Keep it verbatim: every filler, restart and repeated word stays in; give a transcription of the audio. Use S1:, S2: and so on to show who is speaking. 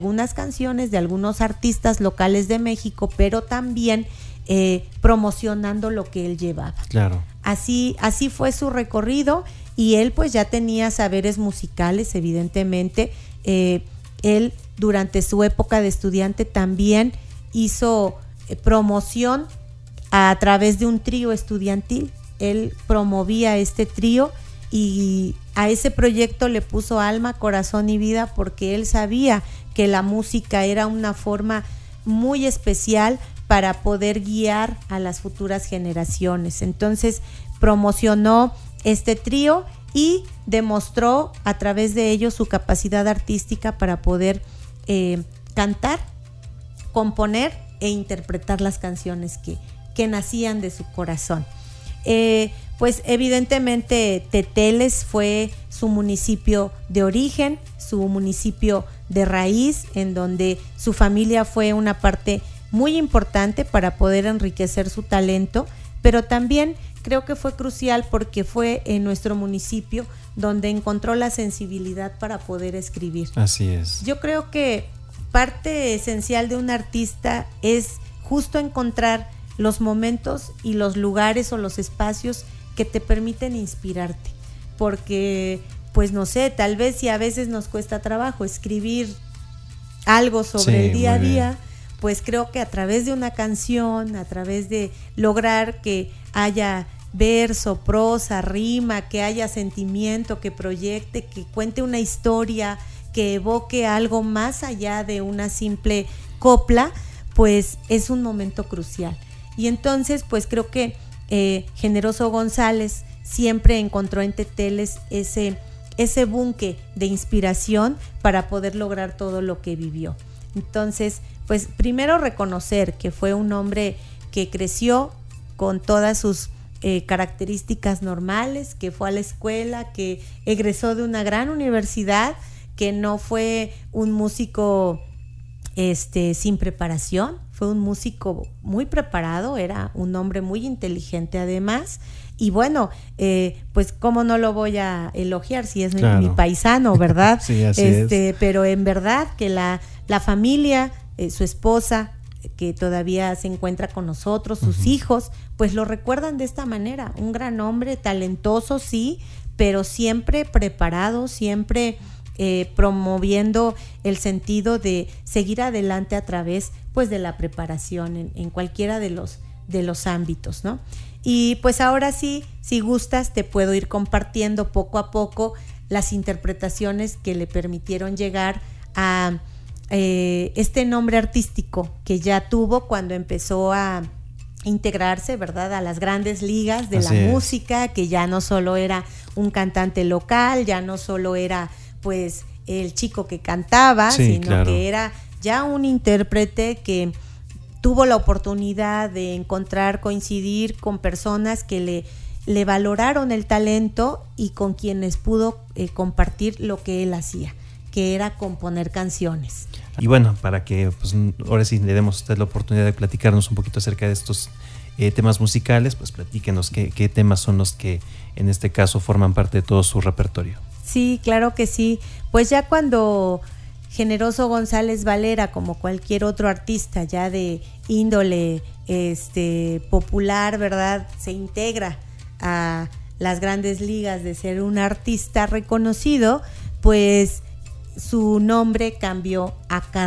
S1: algunas canciones de algunos artistas locales de México, pero también eh, promocionando lo que él llevaba.
S2: Claro.
S1: Así, así fue su recorrido, y él pues ya tenía saberes musicales, evidentemente. Eh, él durante su época de estudiante también hizo eh, promoción a través de un trío estudiantil. Él promovía este trío y a ese proyecto le puso alma, corazón y vida, porque él sabía que la música era una forma muy especial para poder guiar a las futuras generaciones. Entonces promocionó este trío y demostró a través de ello su capacidad artística para poder eh, cantar, componer e interpretar las canciones que, que nacían de su corazón. Eh, pues evidentemente Teteles fue su municipio de origen, su municipio de raíz, en donde su familia fue una parte muy importante para poder enriquecer su talento, pero también creo que fue crucial porque fue en nuestro municipio donde encontró la sensibilidad para poder escribir.
S2: Así es.
S1: Yo creo que parte esencial de un artista es justo encontrar los momentos y los lugares o los espacios que te permiten inspirarte, porque pues no sé, tal vez si a veces nos cuesta trabajo escribir algo sobre sí, el día a día, pues creo que a través de una canción, a través de lograr que haya verso, prosa, rima, que haya sentimiento, que proyecte, que cuente una historia, que evoque algo más allá de una simple copla, pues es un momento crucial. Y entonces pues creo que eh, Generoso González siempre encontró en Teteles ese, ese búnker de inspiración para poder lograr todo lo que vivió. Entonces pues primero reconocer que fue un hombre que creció con todas sus eh, características normales, que fue a la escuela, que egresó de una gran universidad, que no fue un músico este, sin preparación, fue un músico muy preparado, era un hombre muy inteligente además, y bueno, eh, pues cómo no lo voy a elogiar si es claro. mi, mi paisano, ¿verdad?
S2: Sí, así
S1: este,
S2: es.
S1: Pero en verdad que la, la familia, eh, su esposa, que todavía se encuentra con nosotros, sus uh-huh. hijos, pues lo recuerdan de esta manera, un gran hombre, talentoso, sí, pero siempre preparado, siempre eh, promoviendo el sentido de seguir adelante a través pues de la preparación en, en cualquiera de los, de los ámbitos, ¿no? Y pues ahora sí, si gustas, te puedo ir compartiendo poco a poco las interpretaciones que le permitieron llegar a Eh, este nombre artístico que ya tuvo cuando empezó a integrarse, ¿verdad?, a las grandes ligas de Así la es. música, que ya no solo era un cantante local, ya no solo era pues el chico que cantaba,
S2: sí,
S1: sino
S2: claro.
S1: que era ya un intérprete que tuvo la oportunidad de encontrar, coincidir con personas que le, le valoraron el talento y con quienes pudo eh, compartir lo que él hacía, que era componer canciones.
S2: Y bueno, para que pues, ahora sí le demos a usted la oportunidad de platicarnos un poquito acerca de estos eh, temas musicales, pues platíquenos qué, qué temas son los que en este caso forman parte de todo su repertorio.
S1: Sí, claro que sí. Pues ya cuando Generoso González Valera, como cualquier otro artista ya de índole este, popular, ¿verdad?, se integra a las grandes ligas de ser un artista reconocido, pues su nombre cambió a Carlos